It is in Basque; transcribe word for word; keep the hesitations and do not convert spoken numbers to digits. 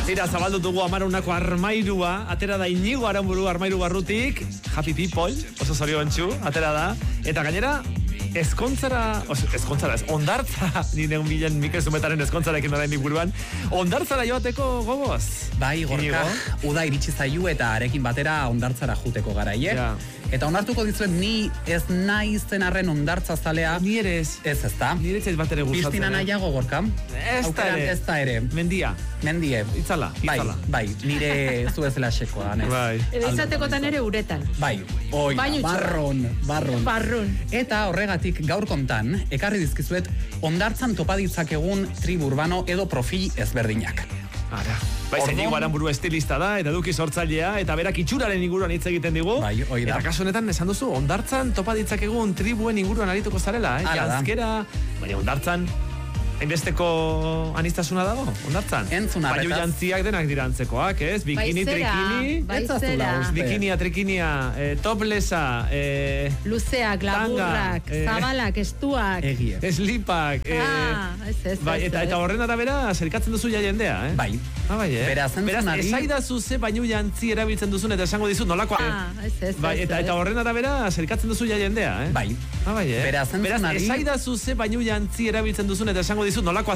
Ira, zabaldu dugu amarunako armairua, atera da Inigo Aranburu armairu barrutik, Happy People, oso zoriontsu, atera da, eta gainera, ezkontzara, oso, ezkontzara, ez, ondartza, nire un bilen Mikel Zumetaren ezkontzarekin orain buruan, ondartzara joateko gogoz? Bai, Gorka, uda iritsi zaiu eta arekin batera ondartzara juteko garaie. Ja. Eta onartuko dizuet, ni ez nahi zen arren ondartza zalea. Ni ere ez. Ez ez da. Ni ere ez bat ere gustatzen. Pistina nahiago, Gorka. Ez da ere. Ez da ere. Mendia. Mendie. Itzala, itzala. Bai, bai, nire zu ez lasekoa, nez. Bai. Edo izatekotan ere uretan. Bai, oi, barron, barron. Barron. Eta horregatik gaur kontan, ekarri dizkizuet, ondartzan topa ditzakegun tribu urbano edo profil ezberdinak. Ara. Bai, zein Inigo Aranburu estilista da, eta eduki sortzailea, eta berak itxuraren inguruan hitz egiten digu. Bai, hoi da. Eta kasu honetan esan duzu, ondartzan topa ditzakegun tribuen inguruan arituko zarela, eh? Janzkera, baina ondartzan, hainbesteko anistasuna dago, ondartzan. Entzun arretaz. Baina jantziak denak dira antzekoak, ez? Bikini, trikini. Baizera. Bikinia, trikinia, eh, toplesa, eh, luzeak, laburrak, eh, zabalak, estuak. Egie. Slipak. Eh, ah, ez, ez, bai, ez, eta, eta horren arabera, zerikatzen duzu ja jendea, eh? Bai. Ah, bai, eh? Beraz, Beraz, esaidazu ze bainu jantzi erabiltzen duzun eta esango dizut nolakoa. Ah, ez, ez, bai, eta, eta horren arabera, zerikatzen duzu ja jendea, eh? Bai. Ah, bai, eh? Beraz, Beraz, esaidazu ze bainu jantzi erabiltzen duzun eta esango dizut nolakoa